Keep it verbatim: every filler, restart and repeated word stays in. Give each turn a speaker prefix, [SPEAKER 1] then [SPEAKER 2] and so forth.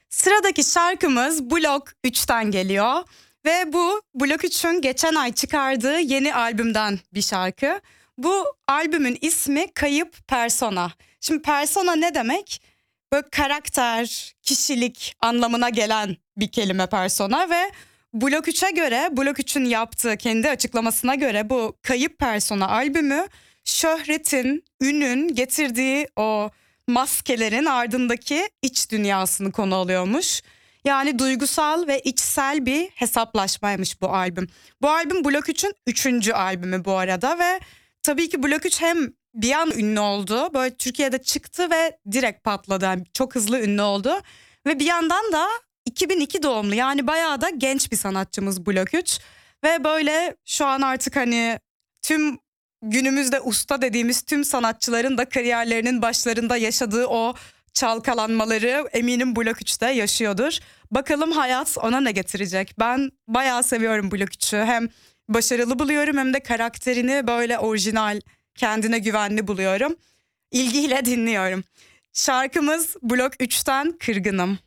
[SPEAKER 1] Sıradaki şarkımız Blok üçten geliyor ve bu Blok üçün geçen ay çıkardığı yeni albümden bir şarkı. Bu albümün ismi Kayıp Persona. Şimdi persona ne demek? Böyle karakter, kişilik anlamına gelen bir kelime persona ve Blok üçe göre, Blok üçün yaptığı kendi açıklamasına göre bu Kayıp Persona albümü şöhretin, ünün getirdiği o maskelerin ardındaki iç dünyasını konu alıyormuş. Yani duygusal ve içsel bir hesaplaşmaymış bu albüm. Bu albüm Blok üçün üçüncü albümü bu arada ve tabii ki Blok üç hem bir an ünlü oldu. Böyle Türkiye'de çıktı ve direkt patladı. Yani çok hızlı ünlü oldu. Ve bir yandan da iki bin iki doğumlu, yani bayağı da genç bir sanatçımız Blok üç. Ve böyle şu an artık hani tüm günümüzde usta dediğimiz tüm sanatçıların da kariyerlerinin başlarında yaşadığı o çalkalanmaları eminim Blok üçte yaşıyordur. Bakalım hayat ona ne getirecek? Ben bayağı seviyorum Blok üçü. Hem başarılı buluyorum hem de karakterini böyle orijinal, kendine güvenli buluyorum. İlgiyle dinliyorum. Şarkımız Blok üçten Kırgınım.